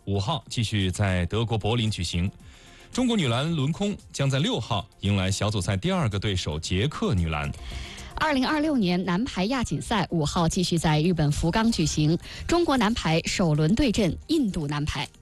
5号继续在德国柏林举行。中国女篮轮空将在6号迎来小组赛第2个对手捷克女篮。 2026年男排亚锦赛5号继续在日本福冈举行，中国男排首轮对阵印度男排。